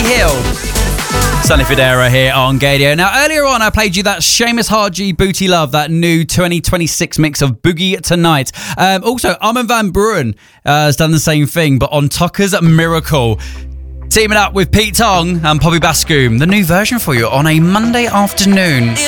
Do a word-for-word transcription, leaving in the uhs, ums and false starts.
Hill. Sunny Federa here on Gadio. Now, earlier on, I played you that Seamus Haji Booty Love, that new twenty twenty-six mix of Boogie Tonight. Um, also, Armin van Buuren uh, has done the same thing, but on Tucker's Miracle. Teaming up with Pete Tong and Poppy Bascoom, the new version for you on a Monday afternoon.